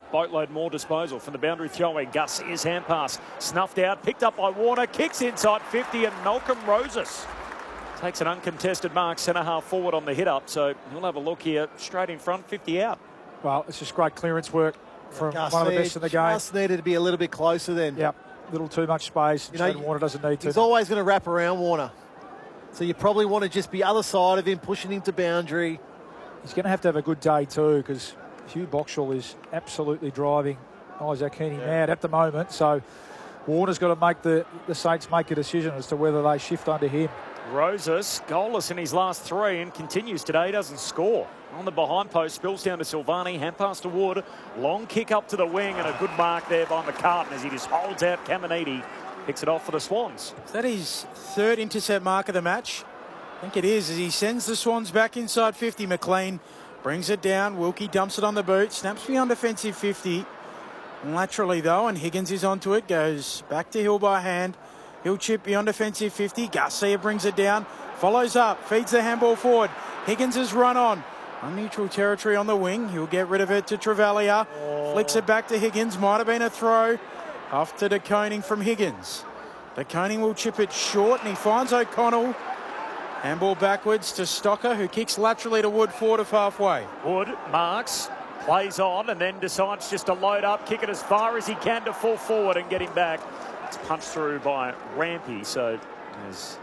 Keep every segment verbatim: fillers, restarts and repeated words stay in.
boatload more disposal from the boundary throw-in. Garcia's hand pass snuffed out, picked up by Warner, kicks inside fifty, and Malcolm Roses takes an uncontested mark centre half forward on the hit up. So he'll have a look here, straight in front, fifty out. Well, it's just great clearance work from Garcia one of the best in the game. Just needed to be a little bit closer then. Yep, a little too much space. You know, Warner doesn't need to. He's always going to wrap around Warner. So you probably want to just be other side of him, pushing him to boundary. He's going to have to have a good day too, because Hugh Boxall is absolutely driving Isaac Heaney yeah. mad at the moment. So Warner's got to make the, the Saints make a decision as to whether they shift under him. Roses, goalless in his last three and continues today, doesn't score. On the behind post, spills down to Silvani, hand pass to Wood, long kick up to the wing and a good mark there by McCartan as he just holds out. Caminiti picks it off for the Swans. Is that his third intercept mark of the match? I think it is, as he sends the Swans back inside fifty. McLean brings it down. Wilkie dumps it on the boot, snaps beyond defensive fifty. Laterally though, and Higgins is onto it, goes back to Hill by hand. He'll chip beyond defensive fifty. Garcia brings it down, follows up, feeds the handball forward. Higgins has run on. On neutral territory on the wing. He'll get rid of it to Travalia. Oh. Flicks it back to Higgins. Might have been a throw. Off to De Koning from Higgins. De Koning will chip it short and he finds O'Connell. Handball backwards to Stocker, who kicks laterally to Wood forward of halfway. Wood marks, plays on and then decides just to load up, kick it as far as he can to fall forward and get him back. It's punched through by Rampy, so there's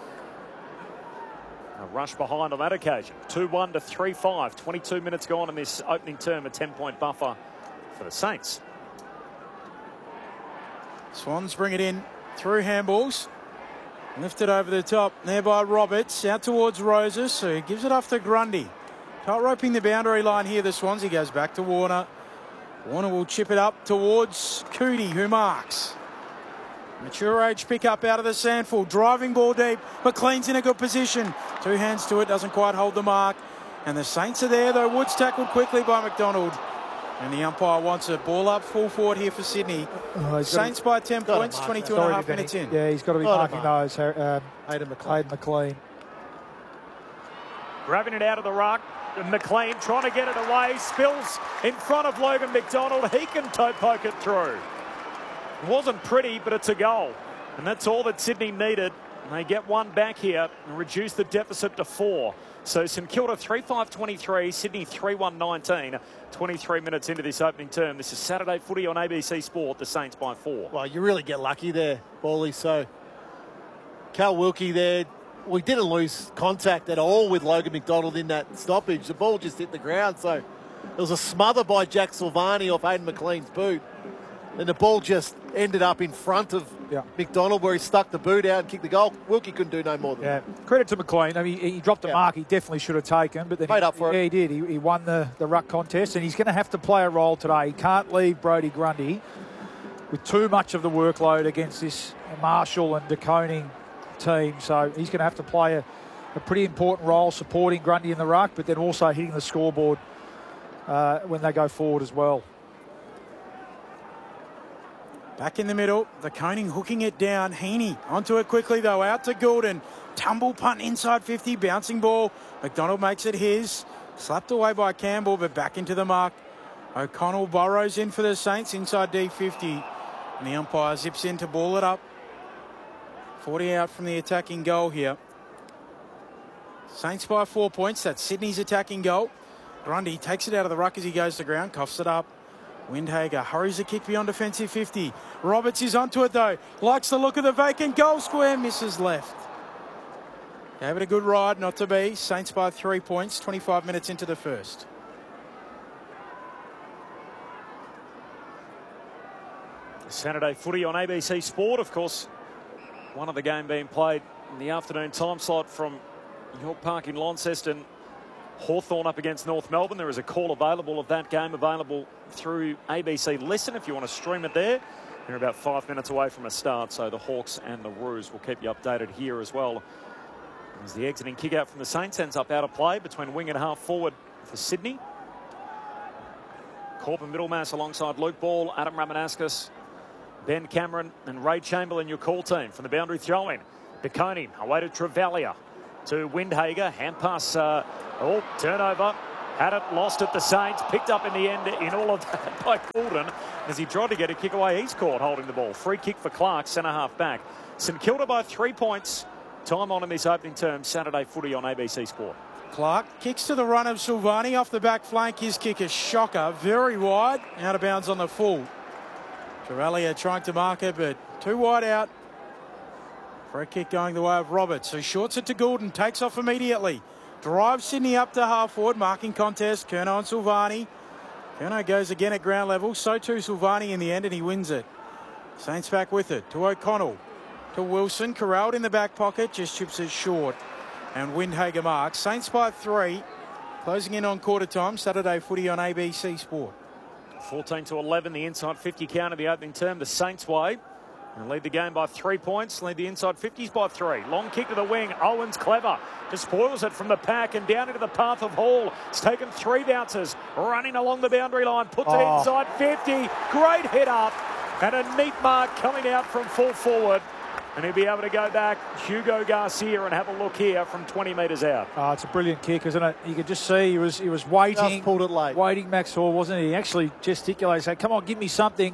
a rush behind on that occasion. two one to three five. twenty-two minutes gone in this opening term, a ten-point buffer for the Saints. Swans bring it in through handballs. Lifted over the top there by Roberts. Out towards Roses, so he gives it off to Grundy. Tight roping the boundary line here, the Swans. He goes back to Warner. Warner will chip it up towards Cootie, who marks. Mature age pickup out of the sandful. Driving ball deep. McLean's in a good position. Two hands to it. Doesn't quite hold the mark. And the Saints are there, though. Wood's tackled quickly by McDonald. And the umpire wants a ball up full forward here for Sydney. Oh, Saints by ten points, twenty-two and a half minutes in. Yeah, he's got to be marking those. Um, Aidan McLean. Aidan McLean. Grabbing it out of the ruck. McLean trying to get it away. Spills in front of Logan McDonald. He can toe poke it through. It wasn't pretty, but it's a goal. And that's all that Sydney needed. And they get one back here and reduce the deficit to four. So St Kilda three five twenty-three, Sydney three one nineteen. twenty-three minutes into this opening term. This is Saturday footy on A B C Sport. The Saints by four. Well, you really get lucky there, Bally. So Cal Wilkie there. We didn't lose contact at all with Logan McDonald in that stoppage. The ball just hit the ground. So it was a smother by Jack Silvani off Aidan McLean's boot. And the ball just ended up in front of yeah. McDonald, where he stuck the boot out and kicked the goal. Wilkie couldn't do no more than yeah. that. Credit to McLean. I mean, he, he dropped a yeah. mark he definitely should have taken. But then Made he, up for yeah, it. he did. He, he won the, the ruck contest, and he's going to have to play a role today. He can't leave Brodie Grundy with too much of the workload against this Marshall and De Koning team. So he's going to have to play a, a pretty important role supporting Grundy in the ruck, but then also hitting the scoreboard uh, when they go forward as well. Back in the middle, the Koning hooking it down. Heaney onto it quickly though, out to Goulden. Tumble punt inside fifty, bouncing ball. McDonald makes it his. Slapped away by Campbell, but back into the mark. O'Connell burrows in for the Saints inside D fifty. And the umpire zips in to ball it up. forty out from the attacking goal here. Saints by four points. That's Sydney's attacking goal. Grundy takes it out of the ruck as he goes to ground, coughs it up. Windhager hurries the kick beyond defensive fifty. Roberts is onto it though. Likes the look of the vacant goal square. Misses left. Gave it a good ride, not to be. Saints by three points. twenty-five minutes into the first. Saturday footy on A B C Sport, of course. One of the game being played in the afternoon time slot from York Park in Launceston. Hawthorn up against North Melbourne. There is a call available of that game, available through A B C Listen if you want to stream it there. They're about five minutes away from a start, so the Hawks and the Roos will keep you updated here as well. As the exiting kick out from the Saints ends up out of play between wing and half forward for Sydney. Corbin Middlemass alongside Luke Ball, Adam Ramanaskas, Ben Cameron and Ray Chamberlain, your call team from the boundary throw-in. De Koning away to Travalia. To Windhager, hand pass, uh, oh, turnover. Had it, lost it, the Saints. Picked up in the end in all of that by Gordon as he tried to get a kick away. He's caught holding the ball. Free kick for Clark, centre half back. St Kilda by three points. Time on in this opening term. Saturday footy on A B C Sport. Clark kicks to the run of Silvani off the back flank. His kick is shocker. Very wide. Out of bounds on the full. Trevalia trying to mark it, but too wide out. For a kick going the way of Roberts, who shorts it to Gordon. Takes off immediately. Drives Sydney up to half forward. Marking contest. Curnow and Silvani. Curnow goes again at ground level. So too Silvani in the end, and he wins it. Saints back with it. To O'Connell. To Wilson. Corralled in the back pocket. Just chips it short. And Windhager marks. Saints by three. Closing in on quarter time. Saturday footy on A B C Sport. fourteen to eleven. The inside fifty count of the opening term. The Saints way. And lead the game by three points. Lead the inside fifties by three. Long kick to the wing. Owens clever. Just spoils it from the pack and down into the path of Hall. It's taken three bounces. Running along the boundary line. Puts Oh. it inside fifty. Great hit up. And a neat mark coming out from full forward. And he'll be able to go back, Hugo Garcia, and have a look here from twenty metres out. Oh, it's a brilliant kick, isn't it? You could just see he was he was waiting. Just pulled it late. Waiting, Max Hall, wasn't he? He actually gesticulated, said, come on, give me something.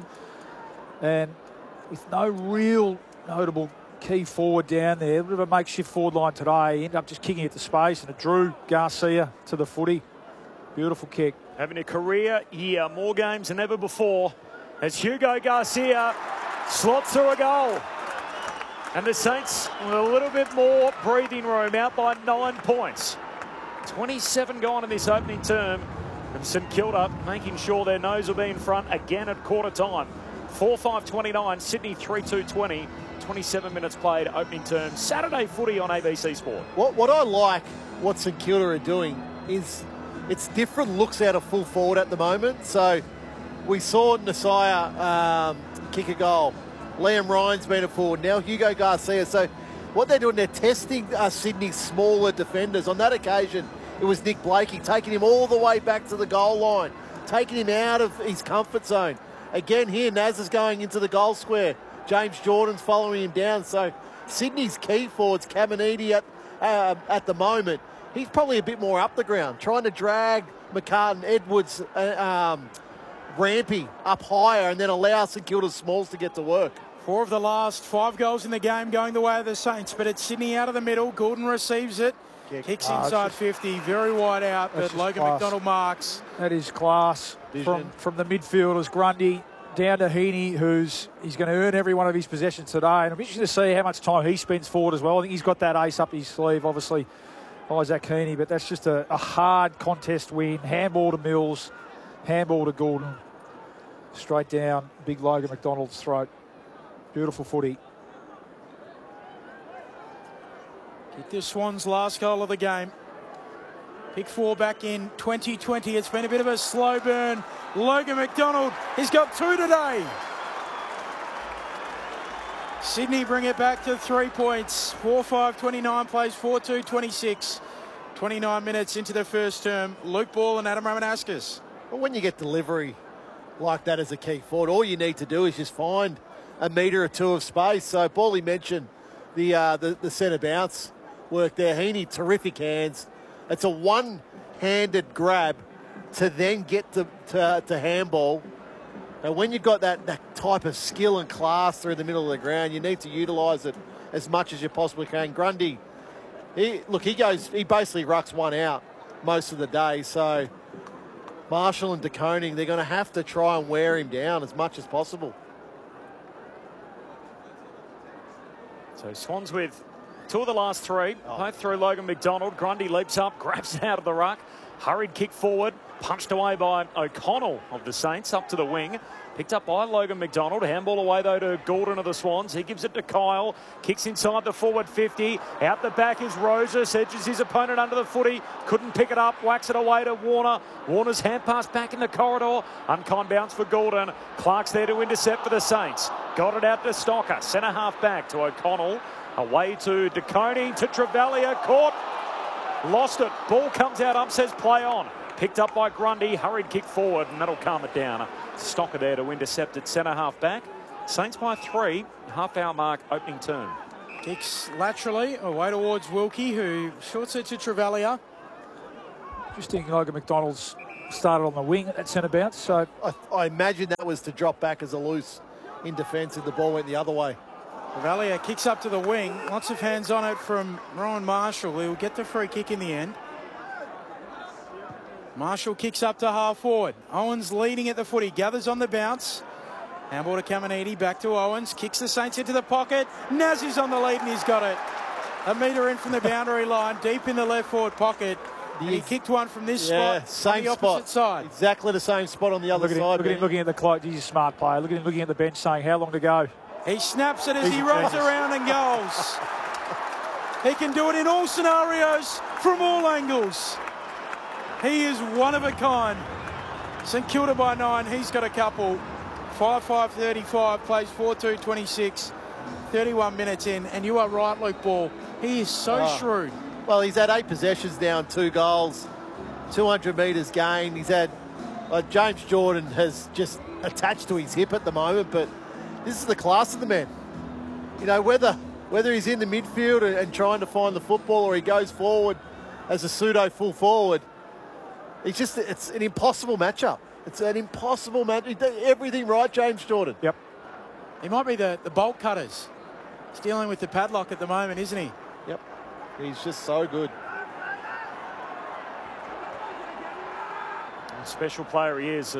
And with no real notable key forward down there, a bit of a makeshift forward line today, he ended up just kicking it to space, and it drew Garcia to the footy. Beautiful kick. Having a career year, more games than ever before, as Hugo Garcia slots through a goal. And the Saints with a little bit more breathing room, out by nine points. twenty-seven gone in this opening term. And St Kilda making sure their nose will be in front again at quarter time. four five twenty-nine, Sydney three two twenty. twenty-seven minutes played, opening term. Saturday footy on A B C Sport. What, what I like, what St Kilda are doing, is it's different looks out of full forward at the moment. So we saw Nasiah um, kick a goal. Liam Ryan's been a forward. Now Hugo Garcia. So what they're doing, they're testing uh, Sydney's smaller defenders. On that occasion, it was Nick Blakey, taking him all the way back to the goal line, taking him out of his comfort zone. Again here, Naz is going into the goal square. James Jordan's following him down. So Sydney's key forwards, Caminiti at, uh, at the moment, he's probably a bit more up the ground, trying to drag McCartan, Edwards, uh, um, Rampy up higher and then allow St Kilda's smalls to get to work. Four of the last five goals in the game going the way of the Saints, but it's Sydney out of the middle. Gordon receives it. Kick. Kicks Oh, inside just, fifty, very wide out, but just Logan class. McDonald marks. That is class from, from the midfielders. Grundy down to Heaney, who's he's going to earn every one of his possessions today. And I'm interested to see how much time he spends forward as well. I think he's got that ace up his sleeve, obviously, Isaac Heaney, but that's just a, a hard contest win. Handball to Mills, handball to Gordon. Straight down, big Logan McDonald's throat. Beautiful footy. Kick the Swans' last goal of the game. Pick four back in twenty twenty. It's been a bit of a slow burn. Logan McDonald, he's got two today. Sydney bring it back to three points. four five twenty-nine plays four two twenty-six. twenty-nine minutes into the first term. Luke Ball and Adam Ramanauskas. But when you get delivery like that as a key forward, all you need to do is just find a metre or two of space. So Bally mentioned the uh, the, the centre bounce work there. Heaney, terrific hands. It's a one-handed grab to then get to, to, to handball. And when you've got that, that type of skill and class through the middle of the ground, you need to utilise it as much as you possibly can. Grundy, he, look, he goes, he basically rucks one out most of the day. So Marshall and De Koning, they're going to have to try and wear him down as much as possible. So Swans with two of the last three, oh. both through Logan McDonald. Grundy leaps up, grabs it out of the ruck. Hurried kick forward, punched away by O'Connell of the Saints, up to the wing. Picked up by Logan McDonald. Handball away, though, to Gordon of the Swans. He gives it to Kyle. Kicks inside the forward fifty. Out the back is Rosas. Edges his opponent under the footy. Couldn't pick it up. Whacks it away to Warner. Warner's hand pass back in the corridor. Unkind bounce for Gordon. Clark's there to intercept for the Saints. Got it out to Stocker. Centre half back to O'Connell. Away to De Koning, to Trevalia. Caught. Lost it. Ball comes out. Ump says play on. Picked up by Grundy, hurried kick forward, and that'll calm it down. Stocker there to intercept at centre half back. Saints by three, half hour mark, opening turn. Kicks laterally away towards Wilkie, who shorts it to Trevalia. Just thinking Logan McDonald's started on the wing at that centre bounce. So I, I imagine that was to drop back as a loose in defence, and the ball went the other way. Valier kicks up to the wing. Lots of hands on it from Rowan Marshall. He'll get the free kick in the end. Marshall kicks up to half forward. Owens leading at the footy. Gathers on the bounce. Handball to Caminiti. Back to Owens. Kicks the Saints into the pocket. Naz is on the lead and he's got it. A metre in from the boundary line. Deep in the left forward pocket. And he kicked one from this yeah, spot same on the opposite spot. side. Exactly the same spot on the other look at him, side. look at him looking at the clock. He's a smart player. Look at him looking at the bench saying, how long to go? He snaps it as He's he a runs genius. around and goes. He can do it in all scenarios, from all angles. He is one of a kind. St Kilda by nine, he's got a couple. five five thirty-five, plays four two twenty-six, thirty-one minutes in. And you are right, Luke Ball. He is so Oh. shrewd. Well, he's had eight possessions down, two goals, two hundred metres gained. He's had, uh, James Jordan has just attached to his hip at the moment, but this is the class of the man. You know, whether whether he's in the midfield and, and trying to find the football, or he goes forward as a pseudo full forward, it's just, it's an impossible matchup. It's an impossible match. He did everything right, James Jordan. Yep. He might be the, the bolt cutters. He's dealing with the padlock at the moment, isn't he? Yep. He's just so good. A special player he is. At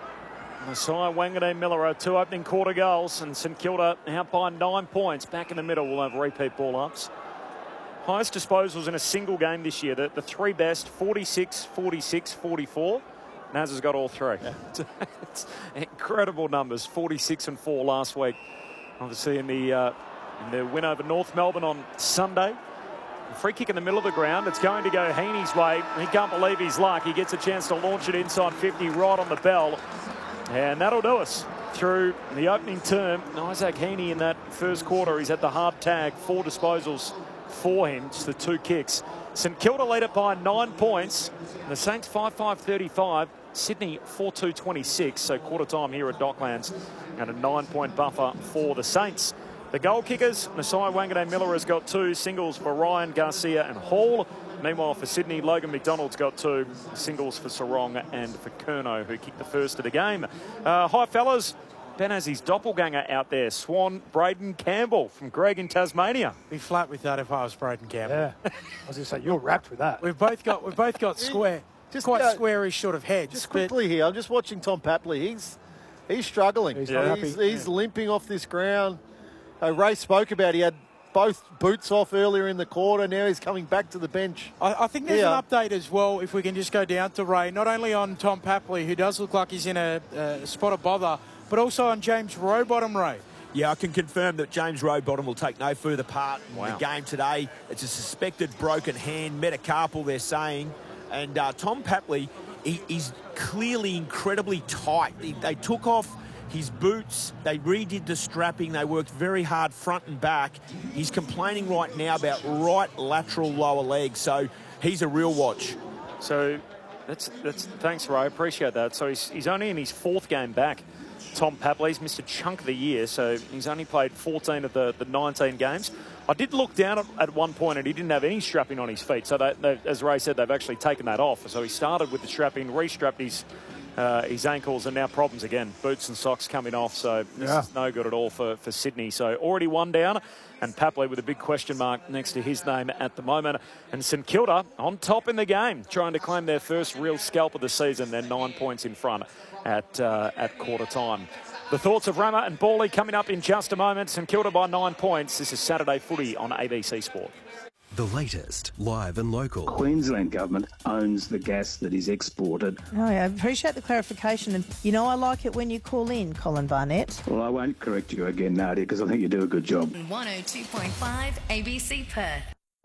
Messiah Wanganeen Miller are two opening quarter goals, and St Kilda out by nine points. Back in the middle, we'll have repeat ball ups. Highest disposals in a single game this year. The, the three best, forty-six, forty-six, forty-four. Naz has got all three. Yeah. It's incredible numbers, forty-six and four last week. Obviously in the, uh, in the win over North Melbourne on Sunday. A free kick in the middle of the ground. It's going to go Heaney's way. He can't believe his luck. He gets a chance to launch it inside fifty right on the bell. And that'll do us through the opening term. Isaac Heaney in that first quarter, he's at the hard tag, four disposals for him, just the two kicks. St Kilda lead it by nine points. The Saints five five thirty-five, Sydney four two twenty-six, so quarter time here at Docklands, and a nine point buffer for the Saints. The goal kickers, Messiah Wanganeen Miller has got two, singles for Ryan, Garcia and Hall. Meanwhile for Sydney, Logan McDonald's got two, singles for Sarong and for Curnow, who kicked the first of the game. Uh, hi fellas, Ben has his doppelganger out there, Swan Braden Campbell from Greg in Tasmania. Be flat with that if I was Braden Campbell. Yeah. I was going to say, you're wrapped with that. We've both got we've both got square, Just, quite uh, squarish sort of heads. Just but quickly here, I'm just watching Tom Papley. He's he's struggling. He's He's, not he's, happy. he's limping off this ground. Uh, Ray spoke about he had both boots off earlier in the quarter. Now he's coming back to the bench. I, I think there's Yeah. an update as well, if we can just go down to Ray, not only on Tom Papley, who does look like he's in a, a spot of bother, but also on James Rowbottom, Ray. Yeah, I can confirm that James Rowbottom will take no further part in Wow. the game today. It's a suspected broken hand, metacarpal, they're saying. And uh, Tom Papley, he, he's clearly incredibly tight. He, they took off his boots, they redid the strapping, they worked very hard front and back. He's complaining right now about right lateral lower leg, so he's a real watch. So that's that's thanks, Ray. Appreciate that. So he's he's only in his fourth game back. Tom Papley's missed a chunk of the year, so he's only played fourteen of the, the nineteen games. I did look down at, at one point and he didn't have any strapping on his feet. So they, they, as Ray said, they've actually taken that off. So he started with the strapping, re-strapped his uh, his ankles, and now problems again. Boots and socks coming off. So this Yeah. is no good at all for, for Sydney. So already one down, and Papley with a big question mark next to his name at the moment. And St Kilda on top in the game, trying to claim their first real scalp of the season. They're nine points in front at uh, at quarter time. The thoughts of Rama and Bawley coming up in just a moment. St Kilda by nine points. This is Saturday Footy on A B C Sport. The latest, live and local. Queensland government owns the gas that is exported. Oh, yeah, I appreciate the clarification. And, you know, I like it when you call in, Colin Barnett. Well, I won't correct you again, Nadia, because I think you do a good job. one oh two point five A B C Perth.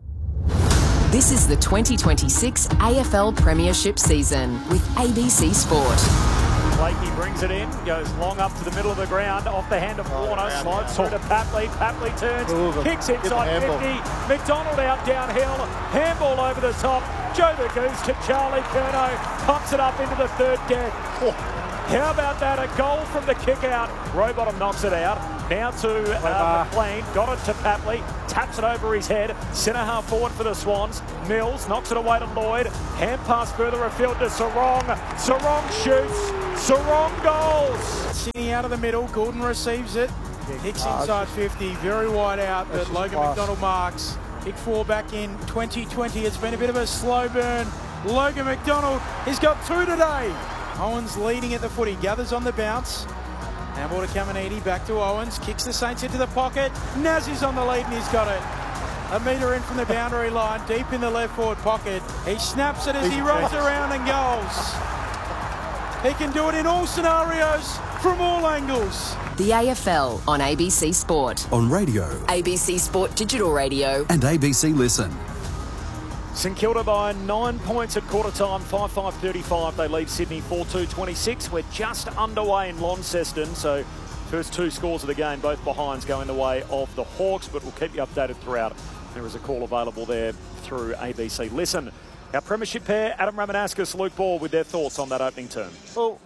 This is the twenty twenty-six A F L Premiership season with A B C Sport. Blakey brings it in, goes long up to the middle of the ground, off the hand of Warner, around slides there. through to Papley. Papley turns, Ooh, the- kicks get the inside handball. fifty. McDonald out downhill, handball over the top. Joe the Goose to Charlie Curnow, pumps it up into the third deck. Oh, how about that? A goal from the kick out. Rowbottom knocks it out. Now to uh, McLean, got it to Papley, taps it over his head. Centre half forward for the Swans. Mills knocks it away to Lloyd. Hand pass further afield to Sarong. Sarong shoots. Sarong goals. Sydney out of the middle. Gordon receives it. Hicks inside fifty. Very wide out, but Logan class. McDonald marks. Kick four back in twenty twenty. It's been a bit of a slow burn. Logan McDonald, he's got two today. Owens leading at the footy. Gathers on the bounce. Handball to Caminiti. Back to Owens. Kicks the Saints into the pocket. Nazi's on the lead and he's got it. A metre in from the boundary line, deep in the left forward pocket. He snaps it as he rolls around and goes. He can do it in all scenarios, from all angles. The A F L on A B C Sport. On radio. A B C Sport Digital Radio. And A B C Listen. St Kilda by nine points at quarter time, five five thirty-five. They lead Sydney four two twenty-six. We're just underway in Launceston, so first two scores of the game, both behinds going the way of the Hawks, but we'll keep you updated throughout. There is a call available there through A B C Listen. Our premiership pair, Adam Ramanauskas, Luke Ball, with their thoughts on that opening term. Well,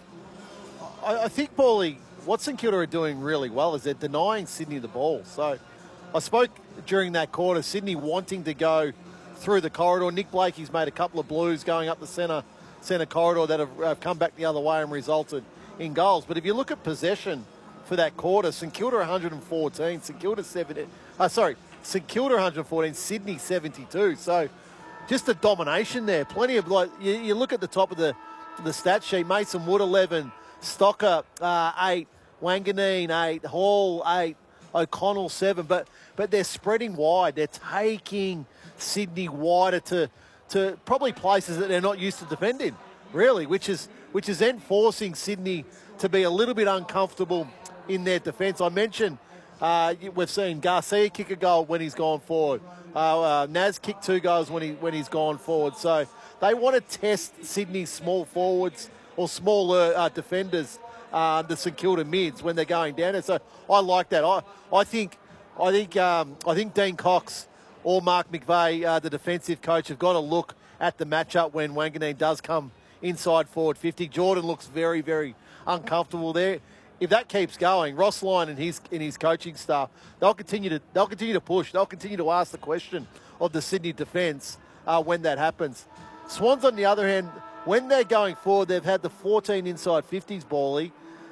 I, I think, Bally, what St Kilda are doing really well is they're denying Sydney the ball. So I spoke during that quarter, Sydney wanting to go through the corridor. Nick Blakey's made a couple of blues going up the centre centre corridor that have, have come back the other way and resulted in goals. But if you look at possession for that quarter, St Kilda one hundred fourteen, St Kilda seventy. Uh, sorry, St Kilda one hundred fourteen, Sydney seventy-two. So just a domination there. Plenty of, like, you, you look at the top of the the stat sheet. Mason Wood eleven, Stocker uh, eight, Wanganeen eight, Hall eight, O'Connell seven. But but they're spreading wide. They're taking Sydney wider to to probably places that they're not used to defending, really, which is which is then forcing Sydney to be a little bit uncomfortable in their defence. I mentioned uh, we've seen Garcia kick a goal when he's gone forward. Uh, uh, Naz kicked two goals when he when he's gone forward. So they want to test Sydney's small forwards or smaller uh, defenders, uh, the St Kilda mids when they're going down there. So I like that. I I think I think um, I think Dean Cox or Mark McVeigh, uh, the defensive coach, have got to look at the matchup when Wanganeen does come inside forward fifty. Jordan looks very, very uncomfortable there. If that keeps going, Ross Lyon and his and his coaching staff, they'll continue to they'll continue to push. They'll continue to ask the question of the Sydney defence uh, when that happens. Swans, on the other hand, when they're going forward, they've had the fourteen inside fifties, Bally.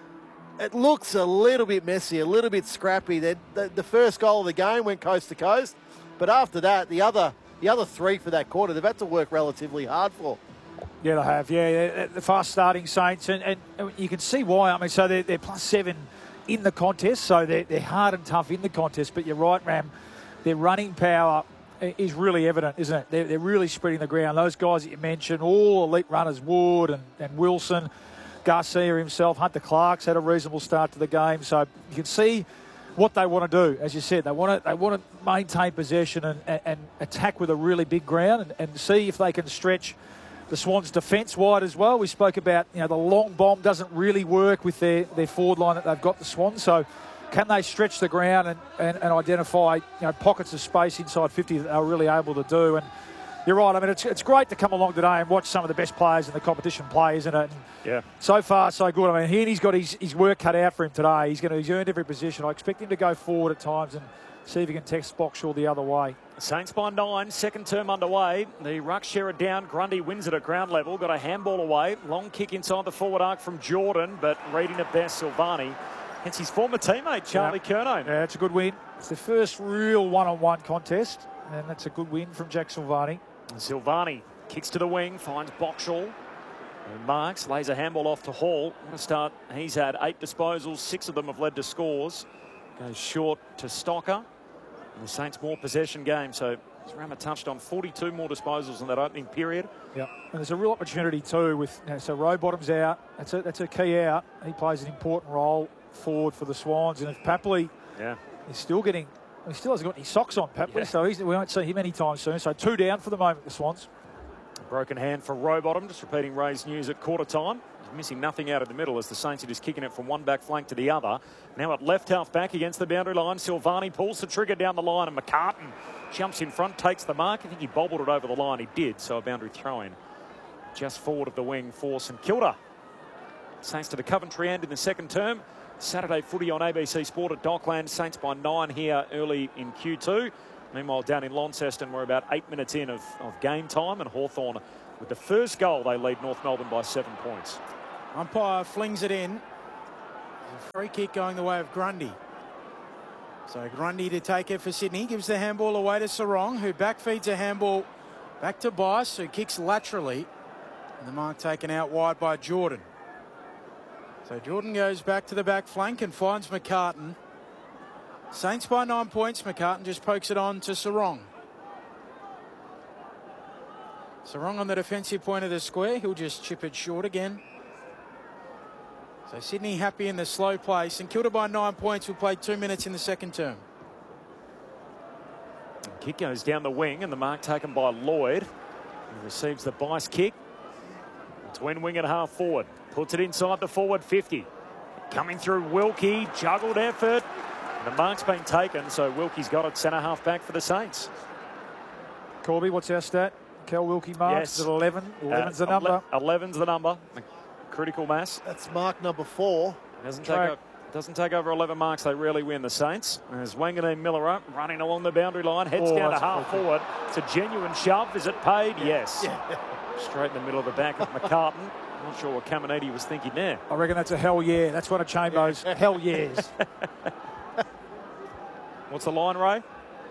It looks a little bit messy, a little bit scrappy. The, the, the first goal of the game went coast to coast, but after that, the other the other three for that quarter, they've had to work relatively hard for. Yeah, they have. Yeah, the fast starting Saints, and, and you can see why. I mean, so they're, they're plus seven in the contest, so they're, they're hard and tough in the contest. But you're right, Ram, their running power is really evident, isn't it? They're, they're really spreading the ground. Those guys that you mentioned, all elite runners, Wood and, and Wilson, Garcia himself, Hunter Clark's had a reasonable start to the game. So you can see what they want to do. As you said, they want to they want to maintain possession and, and, and attack with a really big ground and, and see if they can stretch the Swans' defence wide as well. We spoke about, you know, the long bomb doesn't really work with their, their forward line that they've got, the Swans. So can they stretch the ground and, and, and identify, you know, pockets of space inside fifty that they're really able to do? And you're right. I mean, it's it's great to come along today and watch some of the best players in the competition play, isn't it? And yeah. So far, so good. I mean, Heaney's got his, his work cut out for him today. He's going to he's earned every position. I expect him to go forward at times and see if he can text Boxall the other way. Saints by nine, second term underway. The ruck share down. Grundy wins it at ground level. Got a handball away. Long kick inside the forward arc from Jordan, but reading it best, Silvani. It's his former teammate, Charlie yeah. Curnow. Yeah, it's a good win. It's the first real one-on-one contest, and that's a good win from Jack Silvani. And Silvani kicks to the wing, finds Boxall. And Marks lays a handball off to Hall. What a start. He's had eight disposals. Six of them have led to scores. Goes short to Stocker. And the Saints more possession game. So, as Rama touched on, forty-two more disposals in that opening period. Yeah, and there's a real opportunity too with, you know, so Rowbottom's out. That's a, that's a key out. He plays an important role forward for the Swans. And if Papley yeah. is still getting, he still hasn't got any socks on, Papley, yeah. so he's, we won't see him anytime soon. So two down for the moment, the Swans. Broken hand for Rowbottom, just repeating Ray's news at quarter time. He's missing nothing out of the middle as the Saints are just kicking it from one back flank to the other. Now at left half back against the boundary line. Silvani pulls the trigger down the line and McCartan jumps in front, takes the mark. I think he bobbled it over the line. He did, so a boundary throw in. Just forward of the wing for St Kilda. Saints to the Coventry end in the second term. Saturday footy on A B C Sport at Dockland. Saints by nine here early in Q two. Meanwhile, down in Launceston, we're about eight minutes in of, of game time, and Hawthorn, with the first goal, they lead North Melbourne by seven points. Umpire flings it in. There's a free kick going the way of Grundy. So Grundy to take it for Sydney. Gives the handball away to Sarong, who backfeeds a handball back to Bice, who kicks laterally. And the mark taken out wide by Jordan. So Jordan goes back to the back flank and finds McCartan. Saints by nine points. McCartan just pokes it on to Sarong. Sarong on the defensive point of the square. He'll just chip it short again. So Sydney happy in the slow play. St Kilda by nine points. We'll play two minutes in the second term. Kick goes down the wing, and the mark taken by Lloyd. He receives the Bice kick. Twin wing and half forward. Puts it inside the forward fifty. Coming through Wilkie. Juggled effort. And the mark's been taken, so Wilkie's got it centre half back for the Saints. Corby, what's our stat? Cal Wilkie marks Yes. at eleven. eleven's Uh, the number. eleven's the number. Critical mass. That's mark number four. Doesn't take, o- doesn't take over eleven marks. They rarely win, the Saints. As Wanganeen Miller up, running along the boundary line. Heads Oh, down to that's a half free kick. forward. It's a genuine shove. Is it paid? Yes. Yeah. Straight in the middle of the back of McCartan. Not sure what Caminiti was thinking there. I reckon that's a hell yeah. That's one of Chambo's hell yeahs. What's the line, Ray?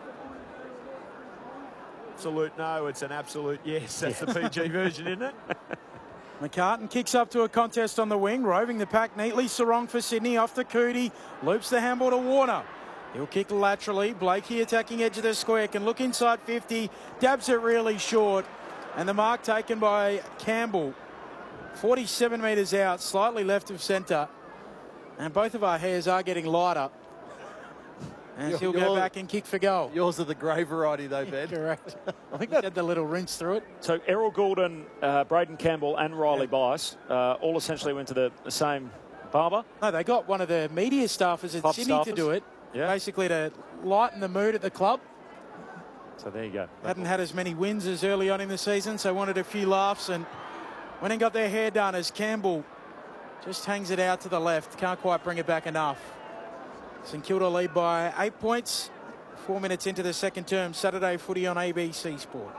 Absolute no, it's an absolute yes. That's the P G version, isn't it? McCartan kicks up to a contest on the wing, roving the pack neatly. Sarong for Sydney, off to Cootie, loops the handball to Warner. He'll kick laterally. Blakey attacking edge of the square, can look inside fifty, dabs it really short, and the mark taken by Campbell. forty-seven metres out, slightly left of centre, and both of our hairs are getting lighter. And he'll go back and kick for goal. Yours are the grey variety, though, Ben. Correct. I think Had that. the little rinse through it. So Errol Goulden, uh, Braden Campbell, and Riley Bice uh, all essentially went to the, the same barber. No, they got one of the media staffers at Club Sydney staffers? to do it, Yeah. basically to lighten the mood at the club. So there you go. Hadn't had as many wins as early on in the season, so wanted a few laughs and went and got their hair done as Campbell just hangs it out to the left. Can't quite bring it back enough. St Kilda lead by eight points. Four minutes into the second term. Saturday footy on A B C Sport.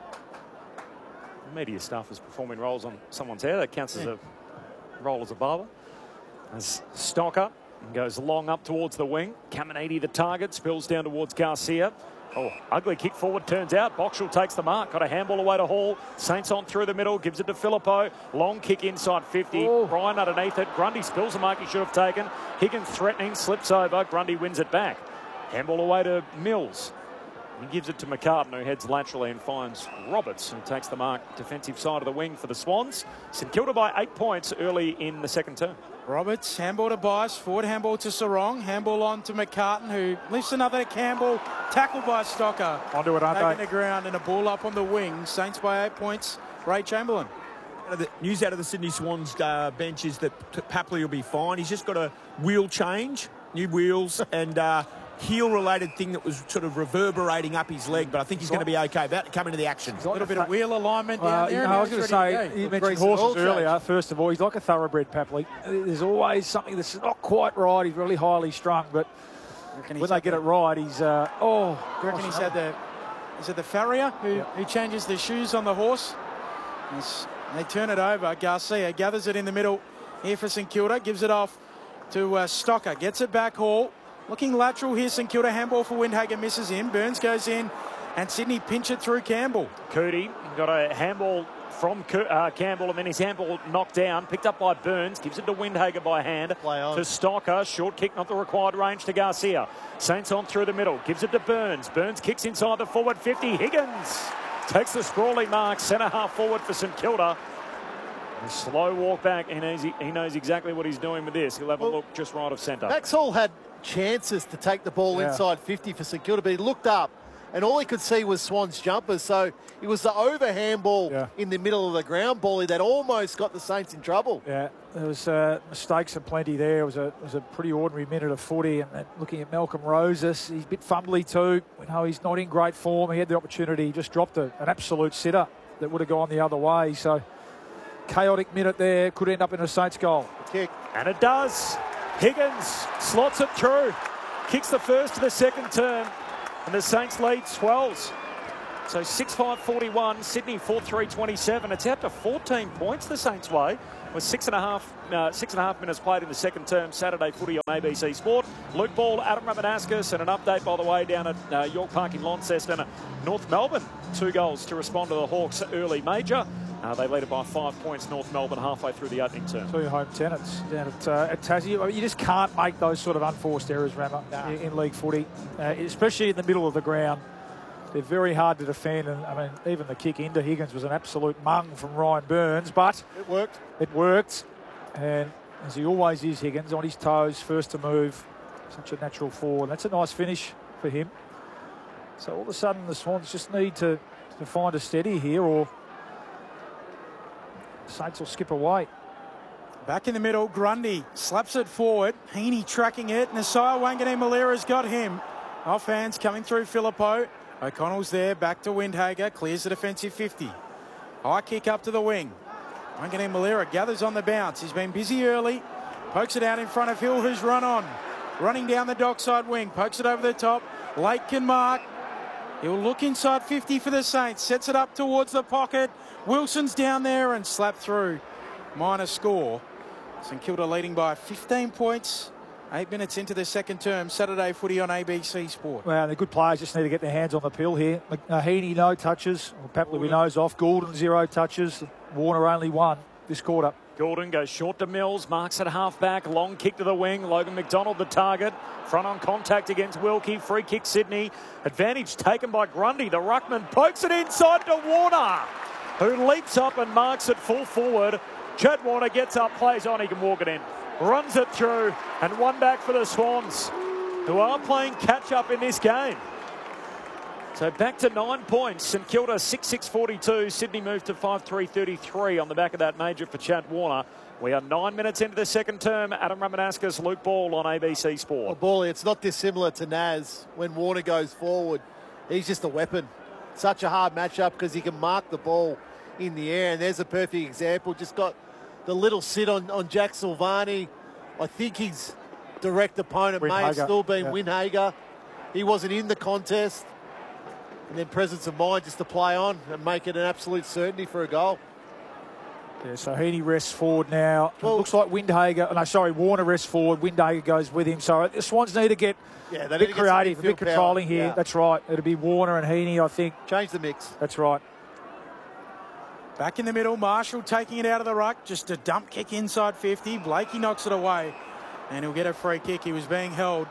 Media staff is performing roles on someone's hair. That counts as a role as a barber. As Stocker goes long up towards the wing. Caminiti the target, spills down towards Garcia. Oh, ugly kick forward, turns out. Boxall takes the mark. Got a handball away to Hall. Saints on through the middle, gives it to Filippo. Long kick inside fifty. Oh. Bryan underneath it. Grundy spills the mark he should have taken. Higgins threatening, slips over. Grundy wins it back. Handball away to Mills. He gives it to McCartan, who heads laterally and finds Roberts, who takes the mark defensive side of the wing for the Swans. St Kilda by eight points early in the second term. Roberts, handball to Bice, forward handball to Sarong, handball on to McCartan, who lifts another to Campbell, tackled by Stocker. Onto it, aren't Taking they? the ground and a ball up on the wing. Saints by eight points. Ray Chamberlain. The news out of the Sydney Swans uh, bench is that Papley will be fine. He's just got a wheel change, new wheels, and uh, heel-related thing that was sort of reverberating up his leg, but I think he's going to be okay. About to come into the action. A little bit of wheel alignment down Uh, you there. know, and I was now going to he's ready say, go. you mentioned Grease and horses oil earlier. change. First of all, he's like a thoroughbred, Papley. There's always something that's not quite right. He's really highly strung, but Reckon he's when they had get the- it right, he's, uh, oh. I reckon he's gosh, had the, is it the farrier who, Yeah. who changes the shoes on the horse? As they turn it over. Garcia gathers it in the middle here for St Kilda, gives it off to uh, Stocker, gets it back Hall. Looking lateral here, St Kilda handball for Windhager, misses in. Burns goes in, and Sydney pinch it through Campbell. Cootie got a handball from Co- uh, Campbell, and then his handball knocked down, picked up by Burns, gives it to Windhager by hand. Play on. To Stocker, short kick, not the required range to Garcia. Saints on through the middle, gives it to Burns. Burns kicks inside the forward fifty. Higgins takes the sprawly mark, centre half forward for St Kilda. A slow walk back. He knows, he, he knows exactly what he's doing with this. He'll have a Well, look just right of centre. Max Hall had chances to take the ball Yeah. inside fifty for St Kilda, but he looked up and all he could see was Swans jumpers. So it was the overhand ball Yeah. in the middle of the ground volley that almost got the Saints in trouble. Yeah, there was uh, mistakes and plenty there. It was a it was a pretty ordinary minute of footy. And uh, looking at Malcolm Roses, he's a bit fumbly too. We know he's not in great form. He had the opportunity. He just dropped a, an absolute sitter that would have gone the other way. So chaotic minute there. Could end up in a Saints goal. Kick. And it does. Higgins slots it through. Kicks the first to the second turn. and the Saints lead swells. So six five forty-one, Sydney four three twenty-seven. It's out to fourteen points the Saints' way with six and a half uh, six and a half minutes played in the second term. Saturday footy on A B C Sport. Luke Ball, Adam Ramanaskas, and an update by the way down at uh, York Park in Launceston. North Melbourne, two goals to respond to the Hawks' early major. Uh, they lead it by five points, North Melbourne, halfway through the opening term. Two home tenants down at, uh, at Tassie. I mean, you just can't make those sort of unforced errors, Rammer, Nah. in, in league footy, uh, especially in the middle of the ground. They're very hard to defend, and I mean, even the kick into Higgins was an absolute mung from Ryan Burns, but It worked. it worked. And as he always is, Higgins on his toes, first to move, such a natural forward. That's a nice finish for him. So all of a sudden, the Swans just need to, to find a steady here, or Saints will skip away. Back in the middle, Grundy slaps it forward. Heaney tracking it. Nasiah Wanganeen-Malira's got him. Offhands coming through Phillippo. O'Connell's there, back to Windhager, clears the defensive fifty. High kick up to the wing. Wanganeen-Malira gathers on the bounce. He's been busy early, pokes it out in front of Hill, who's run on. Running down the dockside wing, pokes it over the top. Lake can mark. He'll look inside fifty for the Saints, sets it up towards the pocket. Wilson's down there and slapped through. Minor score. St Kilda leading by fifteen points. Eight minutes into the second term. Saturday footy on A B C Sport. Well, the good players just need to get their hands on the pill here. Uh, Heaney, no touches. Well, Papley, we knows off. Goulden, zero touches. Warner, only one this quarter. Goulden goes short to Mills, marks at half-back, long kick to the wing. Logan McDonald the target. Front on contact against Wilkie. Free kick Sydney. Advantage taken by Grundy. The ruckman pokes it inside to Warner, who leaps up and marks it full forward. Chad Warner gets up, plays on, he can walk it in. Runs it through, and one back for the Swans, who are playing catch-up in this game. So back to nine points. St Kilda six six forty-two. Sydney moved to five three thirty-three on the back of that major for Chad Warner. We are nine minutes into the second term. Adam Ramanaskas, Luke Ball on A B C Sport. Well, Bally, it's not dissimilar to Naz when Warner goes forward. He's just a weapon. Such a hard matchup because he can mark the ball in the air, and there's a perfect example. Just got the little sit on, on Jack Silvani. I think his direct opponent may have still been yeah. Windhager. He wasn't in the contest. And then presence of mind just to play on and make it an absolute certainty for a goal. Yeah, so Heaney rests forward now. Well, it looks like Windhager, no, sorry, Warner rests forward. Windhager goes with him. So the Swans need to get yeah, a bit creative, a bit controlling power. here. Yeah. That's right. It'll be Warner and Heaney, I think. Change the mix. That's right. Back in the middle, Marshall taking it out of the ruck. Just a dump kick inside fifty. Blakey knocks it away, and he'll get a free kick. He was being held.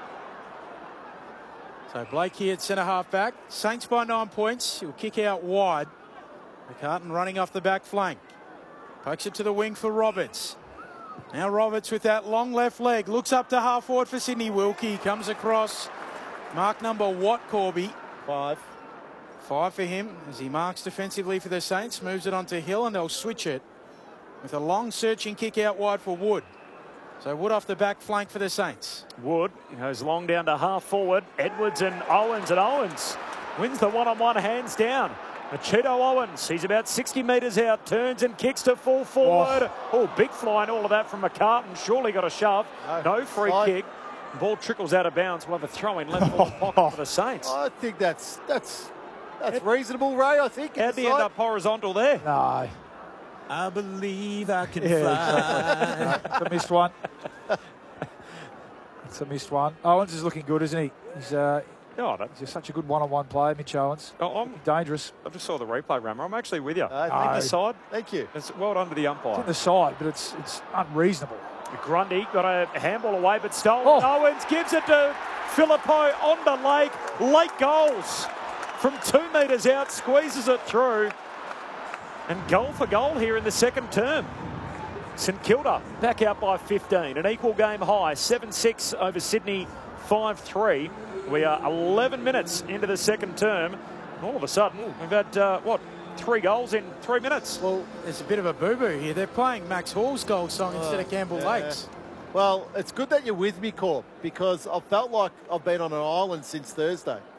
So Blakey at centre half back. Saints by nine points. He'll kick out wide. McCartan running off the back flank. Pokes it to the wing for Roberts. Now Roberts with that long left leg. Looks up to half forward for Sydney. Wilkie comes across. Mark number what, Corby? Five. Five for him as he marks defensively for the Saints. Moves it onto Hill and they'll switch it with a long searching kick out wide for Wood. So Wood off the back flank for the Saints. Wood goes long down to half forward. Edwards and Owens, and Owens wins the one-on-one hands down. Machito Owens, he's about sixty metres out, turns and kicks to full forward. Oh, oh big fly and all of that from McCartan. Surely got a shove. No, no free slide. kick. Ball trickles out of bounds. We'll have a throw in left forward pocket for the Saints. I think that's that's that's reasonable, Ray. I think. How'd he end up horizontal there? No. I believe I can yeah, fly. Exactly. It's a missed one. It's a missed one. Owens is looking good, isn't he? He's uh, oh, he's just such a good one-on-one player, Mitch Owens. Oh, I'm dangerous. I just saw the replay, Rammer. I'm actually with you. Uh, thank the side. Thank you. It's well done to the umpire. It's on the side, but it's it's unreasonable. Grundy got a handball away, but stolen. Oh. Owens gives it to Phillippo on the Lake. Lake goals from two metres out, squeezes it through. And goal for goal here in the second term. St Kilda back out by fifteen. An equal game high, seven six over Sydney, five three. We are eleven minutes into the second term. And all of a sudden, we've had, uh, what, three goals in three minutes? Well, there's a bit of a boo-boo here. They're playing Max Hall's goal song oh, instead of Campbell yeah. Lake's. Well, it's good that you're with me, Corp, because I've felt like I've been on an island since Thursday.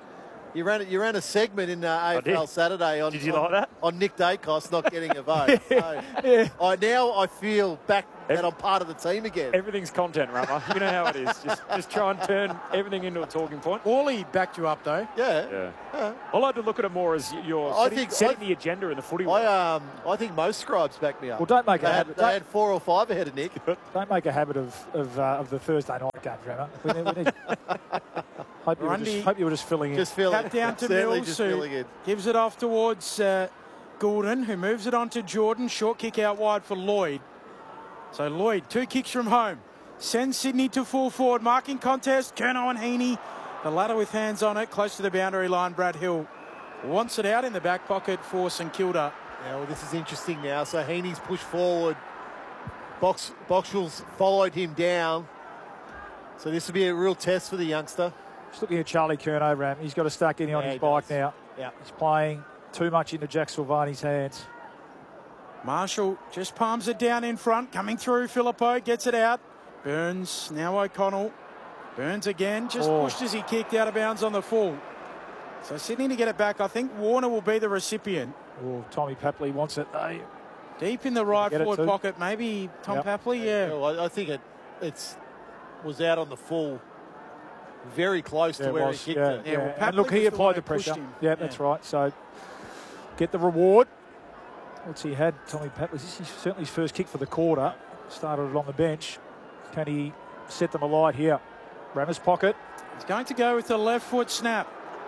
You ran you ran a segment in uh, A F L did. Saturday on, Did you on, like that? on Nick Dacos not getting a vote. So Yeah. I, now I feel back that I'm part of the team again. Everything's content, Rama. You know how it is. Just, just try and turn everything into a talking point. Wally backed you up, though. Yeah. Yeah. Yeah. I like to look at it more as you're I setting, think- setting I- the agenda in the footy world. I um I think most scribes back me up. Well, don't make a they had, habit- they don't- had four or five ahead of Nick. Don't make a habit of of, uh, of the Thursday night game, Trevor. We need, we need, hope, you were Grundy- just, hope you were just filling in. Just feeling Cut down to certainly Mills, just who feeling it. gives it off towards uh, Gordon, who moves it on to Jordan. Short kick out wide for Lloyd. So Lloyd, two kicks from home. Sends Sydney to full forward. Marking contest, Kerno and Heaney. The latter with hands on it, close to the boundary line. Brad Hill wants it out in the back pocket for St Kilda. Yeah, well, this is interesting now. So Heaney's pushed forward. Box Boxall's followed him down. So this will be a real test for the youngster. Just looking at Charlie Curnow, Ram. He's got to start getting on Yeah, his he bike does. now. Yeah. He's playing too much into Jack Silvani's hands. Marshall just palms it down in front, coming through. Filippo gets it out. Burns, now O'Connell. Burns again, just Oh. pushed as he kicked out of bounds on the full. So Sydney to get it back. I think Warner will be the recipient. Oh, Tommy Papley wants it. though. Deep in the right Get it forward too. pocket, maybe Tom Yep. Papley, yeah. Well, I, I think it it's was out on the full, very close Yeah, to it where was, he kicked yeah, it. Yeah, well, yeah. And look, Papley he was the one applied who the pushed pressure. him. Yeah, that's right. So get the reward. What's he had? Tommy Papley. This is certainly his first kick for the quarter. Started it on the bench. Can he set them alight here? Rammer's pocket. He's going to go with the left foot snap.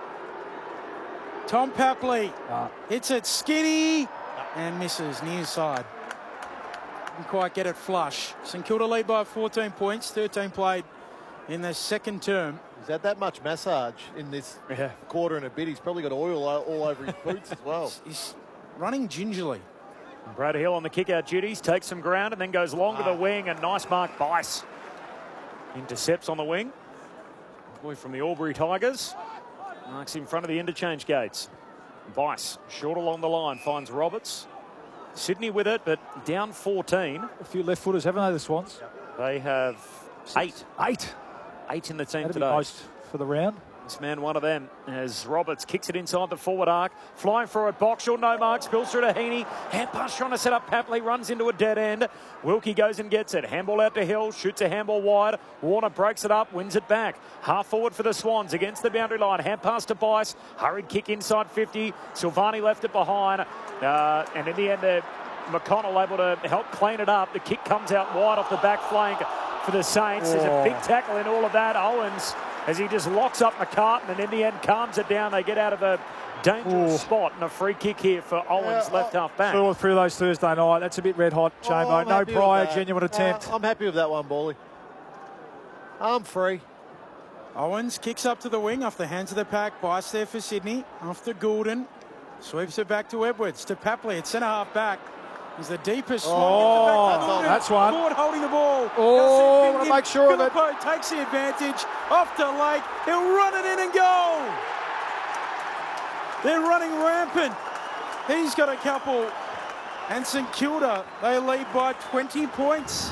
Tom Papley Ah. hits it skinny and misses near side. Didn't quite get it flush. St Kilda lead by fourteen points, thirteen played in the second term. He's had that much massage in this Yeah. quarter and a bit. He's probably got oil all all over his boots as well. He's running gingerly. Brad Hill on the kick-out duties, takes some ground and then goes long to the wing. A nice mark, Bice. Intercepts on the wing. Boy from the Albury Tigers. Marks in front of the interchange gates. Bice, short along the line, finds Roberts. Sydney with it, but down fourteen. A few left footers, haven't they, the Swans? They have eight. Eight. Eight in the team That'd be today. most for the round. This man, one of them, as Roberts kicks it inside the forward arc. Flying for it, Boxall, no mark, spills through to Heaney. Hand pass trying to set up Papley, runs into a dead end. Wilkie goes and gets it. Handball out to Hill, shoots a handball wide. Warner breaks it up, wins it back. Half forward for the Swans against the boundary line. Hand pass to Bice. Hurried kick inside fifty. Silvani left it behind. Uh, and in the end, uh, McConnell able to help clean it up. The kick comes out wide off the back flank for the Saints. There's a big tackle in all of that. Owens, as he just locks up McCartan and in the end calms it down. They get out of a dangerous Ooh. spot and a free kick here for Owens, Yeah, left I- half back. Two or three of those Thursday night. That's a bit red hot, Oh, Jamo. I'm no happy with prior, that. genuine Uh, attempt. I'm happy with that one, Bally. I'm free. Owens kicks up to the wing off the hands of the pack. Bice there for Sydney. Off to Goulden. Sweeps it back to Edwards. To Papley at centre half back. He's the deepest. Oh, one. Back to Goulden. that's one. Forward holding the ball. Oh, Gussie wanna Finn make sure of it. Filippo takes the advantage. Off to Lake. He'll run it in and go. They're running rampant. He's got a couple. And St Kilda, they lead by twenty points.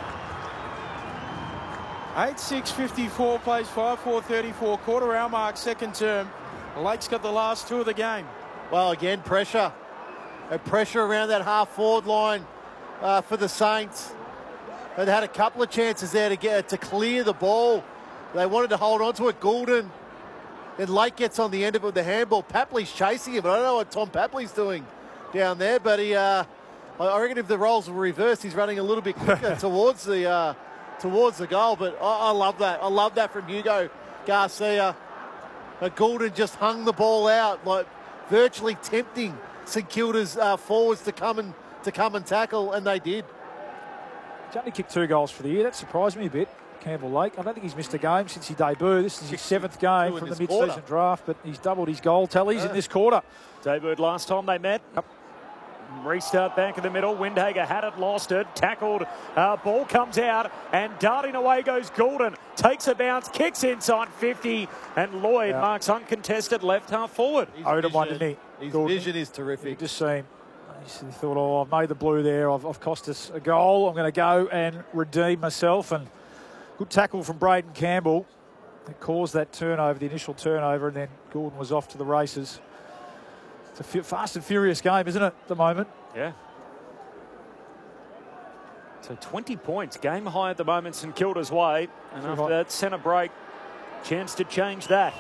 eight six fifty-four, plays five four thirty-four, quarter hour mark, second term. Lake's got the last two of the game. Well, again, pressure. A pressure around that half forward line uh, for the Saints. They'd had a couple of chances there to get to clear the ball. They wanted to hold on to it. Goulden. Then Lake gets on the end of it with the handball. Papley's chasing him, but I don't know what Tom Papley's doing down there. But he, uh, I reckon if the roles were reversed, he's running a little bit quicker towards the uh, towards the goal. But I, I love that. I love that from Hugo Garcia. But Goulden just hung the ball out, like virtually tempting St Kilda's uh, forwards to come and to come and tackle, and they did. He's only kicked two goals for the year. That surprised me a bit. Campbell Lake. I don't think he's missed a game since he debuted. This is his seventh game Two in from the this mid-season quarter. draft, but he's doubled his goal tallies in this quarter. Debuted last time they met. Restart back in the middle. Windhager had it, lost it, tackled. Uh, ball comes out, and darting away goes Goulden. Takes a bounce, kicks inside fifty, and Lloyd Yeah. marks uncontested left half forward. His Owed him one, vision- didn't he? His Goulden. vision is You terrific. just seen. He thought, oh, I've made the blue there. I've, I've cost us a goal. I'm going to go and redeem myself. And good tackle from Braden Campbell. that caused that turnover, the initial turnover, and then Gordon was off to the races. It's a fast and furious game, isn't it, at the moment? Yeah. So twenty points, game high at the moment, St Kilda's way. And Too after hot. that centre break, chance to change that.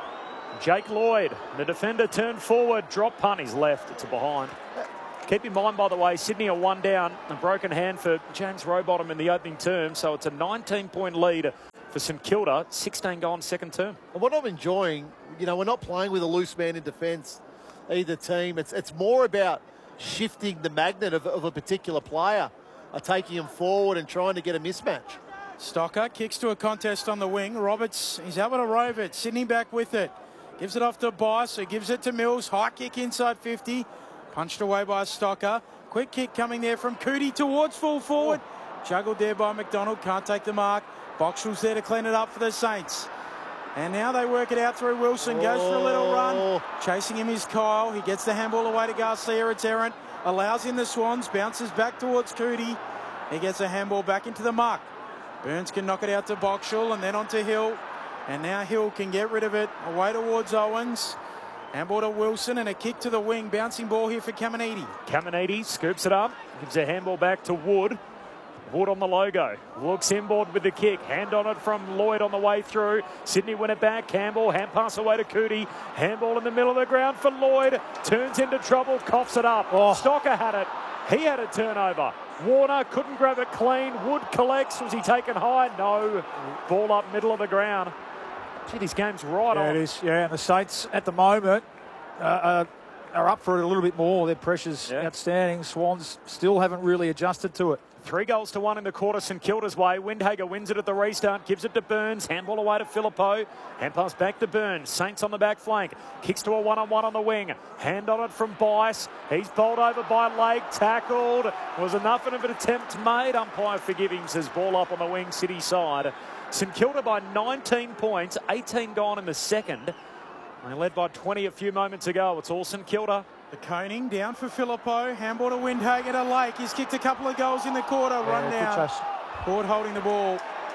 Jake Lloyd, the defender, turned forward, drop punt, he's left, it's a behind. Keep in mind, by the way, Sydney are one down, a broken hand for James Rowbottom in the opening term, so it's a nineteen point lead for St Kilda, sixteen gone second term. And what I'm enjoying, you know, we're not playing with a loose man in defence, either team. It's it's more about shifting the magnet of, of a particular player, uh, taking him forward and trying to get a mismatch. Stocker kicks to a contest on the wing. Roberts, he's able to rove it. Sydney back with it. Gives it off to Bice, who gives it to Mills. High kick inside fifty. Punched away by Stocker. Quick kick coming there from Cootie towards full forward. Oh. Juggled there by McDonald. Can't take the mark. Boxall's there to clean it up for the Saints. And now they work it out through Wilson. Goes for a little run. Chasing him is Kyle. He gets the handball away to Garcia. It's errant. Allows in the Swans. Bounces back towards Cootie. He gets a handball back into the mark. Burns can knock it out to Boxall and then on to Hill. And now Hill can get rid of it. Away towards Owens. Handball to Wilson and a kick to the wing. Bouncing ball here for Caminiti. Caminiti scoops it up. Gives a handball back to Wood. Wood on the logo. Looks inboard with the kick. Hand on it from Lloyd on the way through. Sydney win it back. Campbell. Hand pass away to Cootie. Handball in the middle of the ground for Lloyd. Turns into trouble. Coughs it up. Oh. Stocker had it. He had a turnover. Warner couldn't grab it clean. Wood collects. Was he taken high? No. Ball up middle of the ground. Gee, this game's right yeah, on. it is. Yeah, and the Saints at the moment uh, uh, are up for it a little bit more. Their pressure's yeah. outstanding. Swans still haven't really adjusted to it. Three goals to one in the quarter, St Kilda's way. Windhager wins it at the restart, gives it to Burns. Handball away to Filippo. Hand pass back to Burns. Saints on the back flank. Kicks to a one-on-one on the wing. Hand on it from Bice. He's bowled over by Lake. Tackled. Was enough of an attempt made. Umpire forgive him, says ball up on the wing, City side. St Kilda by nineteen points, eighteen gone in the second. They led by twenty a few moments ago. It's all St Kilda. The Koning down for Filippo. Handball to Windhager to Lake. He's kicked a couple of goals in the quarter. Yeah, Run down. Ford holding the ball.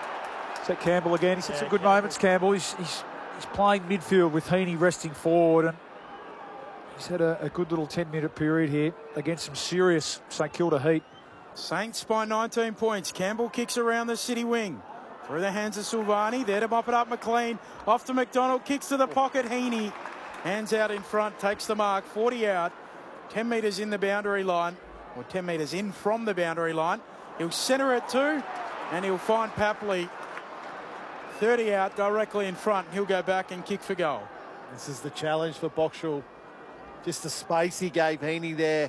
Is that Campbell again? He's had yeah, some good Campbell. moments, Campbell. He's, he's, he's playing midfield with Heaney resting forward. And he's had a, a good little ten-minute period here against some serious St Kilda heat. Saints by nineteen points. Campbell kicks around the City wing. Through the hands of Silvani. There to mop it up, McLean. Off to McDonald. Kicks to the pocket. Heaney. Hands out in front. Takes the mark. forty out. ten metres in the boundary line. Or ten metres in from the boundary line. He'll centre it too. And he'll find Papley. thirty out directly in front. He'll go back and kick for goal. This is the challenge for Boxall. Just the space he gave Heaney there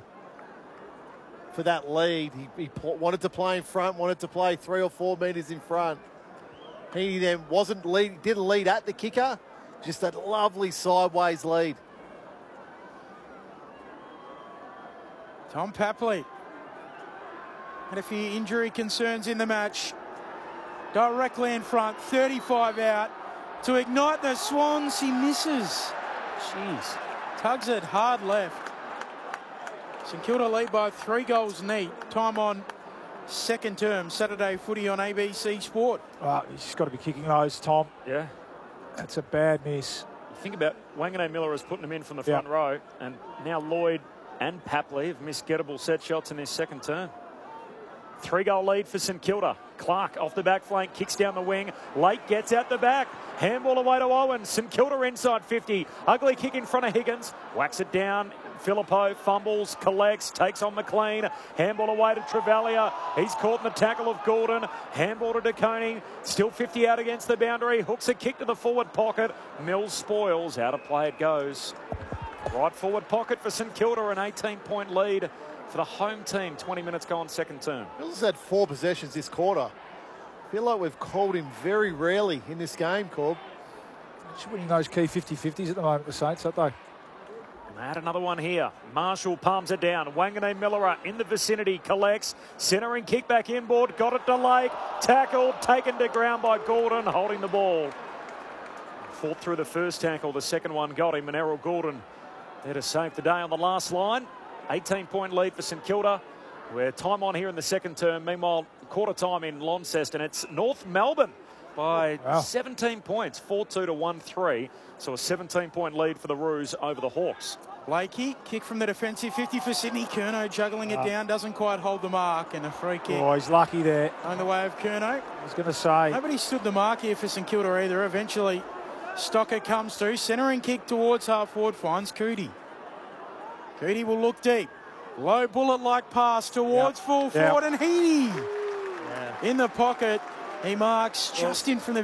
for that lead. He, he wanted to play in front, wanted to play three or four metres in front. Heaney then wasn't lead, didn't lead at the kicker, just that lovely sideways lead. Tom Papley had a few injury concerns in the match. Directly in front, thirty-five out. To ignite the Swans, he misses. Jeez. Tugs it hard left. St Kilda lead by three goals neat. Time on second term, Saturday footy on A B C Sport. Well, he's got to be kicking those, Tom. Yeah. That's a bad miss. You think about Wanganeen Miller is putting them in from the Yeah. front row, and now Lloyd and Papley have missed gettable set shots in this second term. Three-goal lead for St Kilda. Clark off the back flank, kicks down the wing. Lake gets out the back. Handball away to Owen. St Kilda inside fifty. Ugly kick in front of Higgins. Whacks it down. Filippo fumbles, collects, takes on McLean. Handball away to Travalia. He's caught in the tackle of Gordon. Handball to DeConing. Still fifty out against the boundary. Hooks a kick to the forward pocket. Mills spoils. Out of play it goes. Right forward pocket for St Kilda. An eighteen-point lead for the home team. twenty minutes gone second term. Mills had four possessions this quarter. I feel like we've called him very rarely in this game, Corb. Just winning those key fifty fifties at the moment, the Saints, aren't they? And they had another one here. Marshall palms it down. Wanganeen Miller in the vicinity, collects. Centering kick back inboard. Got it to Lake. Tackled. Taken to ground by Gordon, holding the ball. Fought through the first tackle. The second one got him. And Errol Gordon there to save the day on the last line. eighteen-point lead for St Kilda. We're time on here in the second term. Meanwhile, quarter time in Launceston. It's North Melbourne by Wow. seventeen points, four two to one three. So a seventeen-point lead for the Roos over the Hawks. Blakey, kick from the defensive fifty for Sydney. Kerno juggling it Ah. down, doesn't quite hold the mark, and a free kick Oh, he's lucky there. on the way of Kerno. I was going to say. Nobody stood the mark here for St Kilda either. Eventually, Stocker comes through. Centering kick towards half forward finds Cootie. Cootie will look deep. Low bullet-like pass towards Yep. full Yep. forward, and Heaney in the pocket. He marks just in from the